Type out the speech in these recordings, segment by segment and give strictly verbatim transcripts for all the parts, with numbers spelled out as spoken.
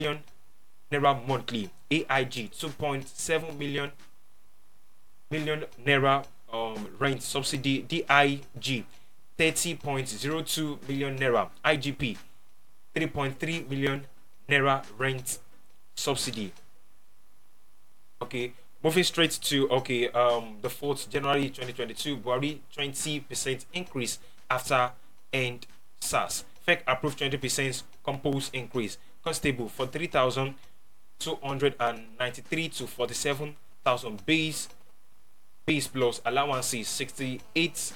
million naira monthly. A I G two point seven million million naira um, rent subsidy. D I G thirty point zero two million naira. I G P three point three million naira rent subsidy. Okay, moving straight to okay um the fourth January twenty twenty-two, Buhari twenty percent increase after end SARS. F E C approved twenty percent compost increase. Constable for three thousand two hundred ninety-three to forty-seven thousand base base plus allowances sixty-eight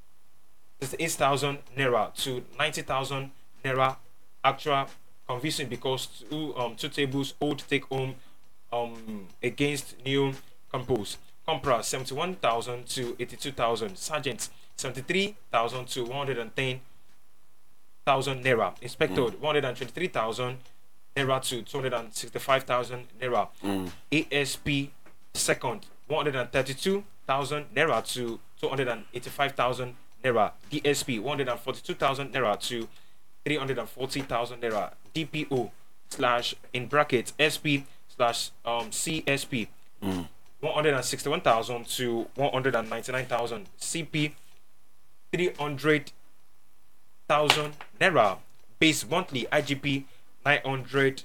thousand naira to ninety thousand naira actual convincing because two um two tables old take home um against new compose. Compra seventy-one thousand to eighty-two thousand. Sergeant seventy-three thousand to one hundred ten thousand naira. Inspector Mm. one hundred twenty-three thousand naira to two hundred sixty-five thousand naira. Mm. A S P second one hundred thirty-two thousand naira to two hundred eighty-five thousand naira. D S P one hundred forty-two thousand naira to three hundred forty thousand naira. D P O slash in bracket S P slash um C S P Mm. one hundred sixty-one thousand to one hundred ninety-nine thousand. C P three hundred thousand naira. Base monthly. I G P nine hundred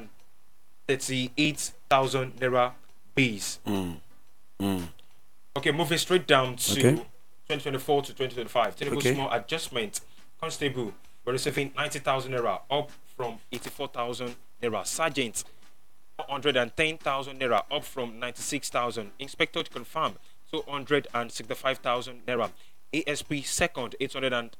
thirty-eight thousand naira base. Mm. Mm. Okay, moving straight down to Okay. twenty twenty-four to twenty twenty-five. Technical Okay. small adjustment. Constable, we're receiving ninety thousand naira, up from eighty-four thousand naira. Sergeant, one hundred ten thousand naira, up from ninety-six thousand. Inspector to confirm, two hundred sixty-five thousand naira. A S P second, eight hundred and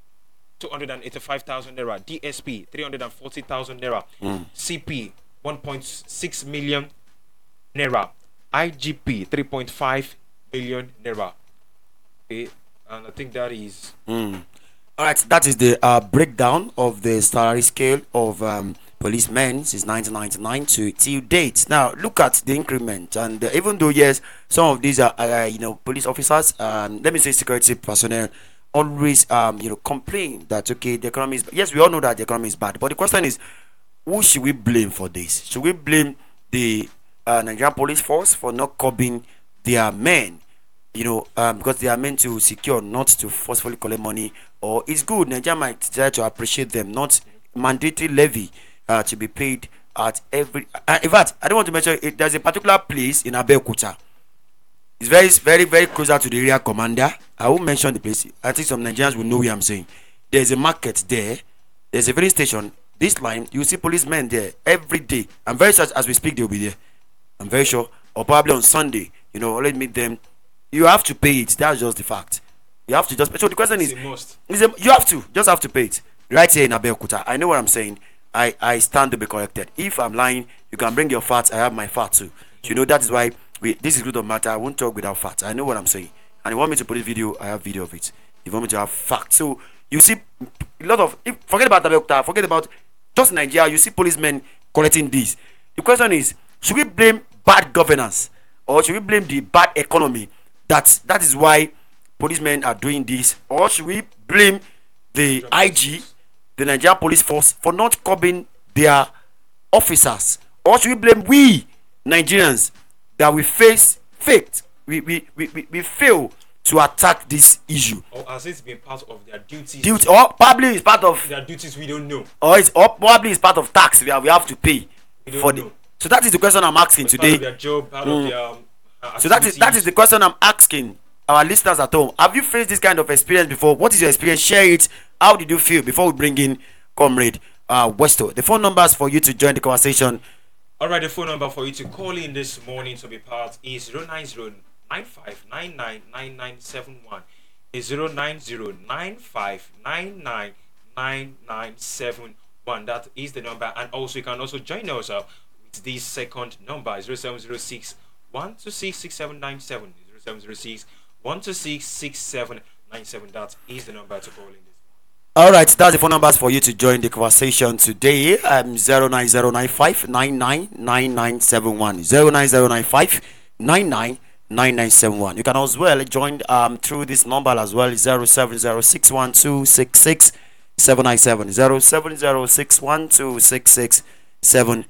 two hundred eighty-five thousand naira. D S P three hundred forty thousand naira. Mm. C P one point six million naira. I G P three point five million naira. Okay, and I think that is Mm. All right, that is the uh, breakdown of the salary scale of um, policemen since nineteen ninety-nine to till date. Now, look at the increment, and uh, even though yes, some of these are uh, you know police officers, um, let me say security personnel, always um you know complain that okay the economy is yes we all know that the economy is bad, but the question is who should we blame for this? Should we blame the uh, Nigerian police force for not curbing their men? You know, um, because they are meant to secure, not to forcefully collect money. Or it's good Nigeria might try to appreciate them, not mandatory levy uh, to be paid at every. Uh, in fact, I don't want to mention it. There's a particular place in Abeokuta. It's very, very, very closer to the area commander. I won't mention the place. I think some Nigerians will know where I'm saying. There's a market there. There's a filling station. This line, you see policemen there every day. I'm very sure as we speak they'll be there. I'm very sure. Or probably on Sunday. You know, let meet them. You have to pay it. That's just the fact. You have to just pay. So the question is, a must. is a, you have to just have to pay it right here in Abeokuta. I know what I'm saying. I I stand to be corrected. If I'm lying, you can bring your facts. I have my facts too. So you know that is why we. This is good of matter. I won't talk without facts. I know what I'm saying. And you want me to put a video? I have video of it. You want me to have facts? So you see a lot of. If, forget about Abeokuta. Forget about just Nigeria. You see policemen collecting this. The question is, should we blame bad governance or should we blame the bad economy? That that is why policemen are doing this, or should we blame the I G, the Nigerian police force, for not curbing their officers, or should we blame we Nigerians that we face faked we we, we, we, we fail to attack this issue? Or has it been part of their duties? Duty, or probably it's part of Their duties we don't know. or it's or probably it's part of tax we have, we have to pay We don't for the. know. So that is the question I'm asking It's part today. of their job, part Mm. of their um, uh, So that is that is activities. the question I'm asking our listeners at home. Have you faced this kind of experience before? What is your experience? Share it. How did you feel before we bring in Comrade uh, Westo? The phone numbers for you to join the conversation. All right, the phone number for you to call in this morning to be part is zero nine zero nine five nine nine nine nine seven one. Is zero nine zero nine five nine nine nine nine seven one. That is the number, and also you can also join us uh, with this second number zero seven zero six one two six six seven nine seven zero seven zero six one two six six seven nine seven. That is the number to call in this. All right, that's the phone numbers for you to join the conversation today. Um, zero nine zero nine five nine nine nine nine seven one zero nine zero nine five nine nine nine nine seven one. You can as well join um through this number as well, zero seven zero six one two six six seven nine seven zero seven zero six one two six six seven